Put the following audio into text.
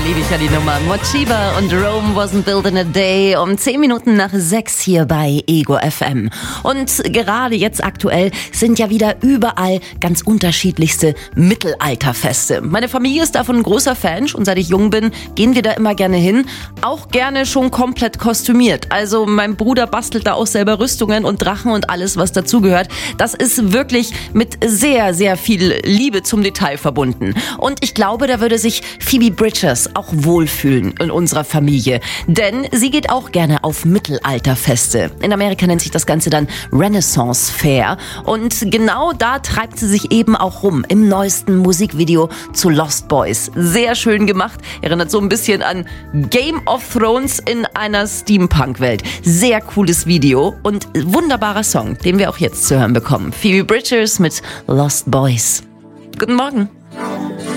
liebe ich ja die Nummer. Mochiba und Rome wasn't built in a day. Um 10 Minuten nach 6 hier bei Ego FM. Und gerade jetzt aktuell sind ja wieder überall ganz unterschiedlichste Mittelalterfeste. Meine Familie ist davon ein großer Fan. Schon seit ich jung bin, gehen wir da immer gerne hin. Auch gerne schon komplett kostümiert. Also mein Bruder bastelt da auch selber Rüstungen und Drachen und alles, was dazugehört. Das ist wirklich mit sehr, sehr viel Liebe zum Detail verbunden. Und ich glaube, da würde sich Phoebe Bridgers auch wohlfühlen in unserer Familie. Denn sie geht auch gerne auf Mittelalterfeste. In Amerika nennt sich das Ganze dann Renaissance Fair. Und genau da treibt sie sich eben auch rum im neuesten Musikvideo zu Lost Boys. Sehr schön gemacht. Erinnert so ein bisschen an Game of Thrones in einer Steampunk-Welt. Sehr cooles Video und wunderbarer Song, den wir auch jetzt zu hören bekommen. Phoebe Bridgers mit Lost Boys. Guten Morgen.